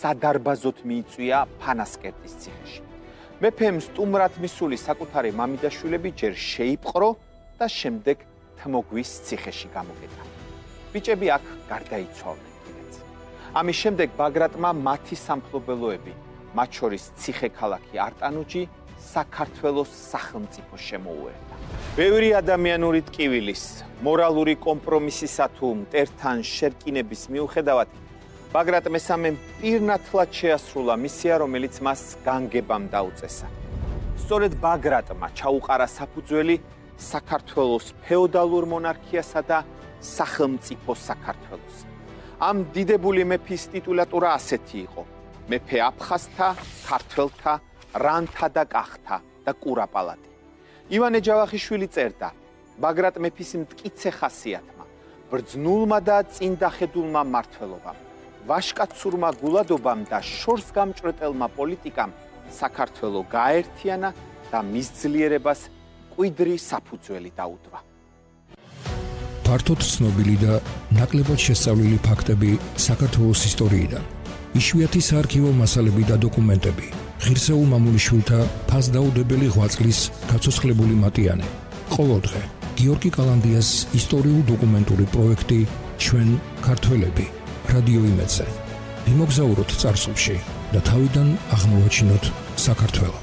სადარბაზოთ მიიწვია ფანასკერტის ციხეში. მეფემ სტუმრად მისული საკუთარი მამიდაშვილები ჯერ შეიპყრო და შემდეგ თმოგვის ციხეში გამოკეტა. ბიჭები აქ გარდაიცვალნენ კიდეც. ამის შემდეგ ბაგრატმა მათი სამფლობელოები, მათ შორის ციხე-ქალაქი არტანუჯი, საქართველოს სახელმწიფო შემოუერთა. ბევრი ადამიანური ტკივილის, მორალური კომპრომისისა თუ მტერთან შერკინების მიუხედავად, ბაგრატ მესამემ პირნათლად შეასრულა მისია, რომელიც მას განგებამ დაუწესა. სწორედ ბაგრატმა ჩაუყარა საფუძველი საქართველოს ფეოდალურ მონარქიასა და სახელმწიფო საქართველოს. ამ დიდებული მეფის ტიტულატურა ასეთი იყო: მეფე აფხაზთა, ქართველთა, რანთა და კახთა და კურაპალატი. ივანე ჯავახიშვილი წერდა: ბაგრატ მეფის მტკიცე ხასიათმა, ბრძნულმა და წინდახედულმა მმართველობამ, ვაშკაცურმა გულადობამ და შორს გამჭრეტელმა პოლიტიკამ საქართველო გააერთიანა და მის ძლიერებას მკვიდრი საფუძველი დაუდვა. ფართოდ ცნობილი და ნაკლებად შესწავლილი ფაქტები საქართველოს ისტორიიდან. იშვიათი საარქივო მასალები და დოკუმენტები. ღირსეულ მამულიშვილთა ფასდაუდებელი ღვაწლის გაცოცხლებული მატიანე. ყოველდღე გიორგი კალანდიას ისტორიულ-დოკუმენტური პროექტი ჩვენ ქართველები რადიო იმედზე. ვიმოგზაუროთ წარსულში და თავიდან აღმოვაჩინოთ საქართველო.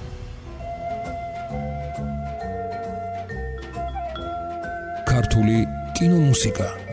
ქართული კინომუსიკა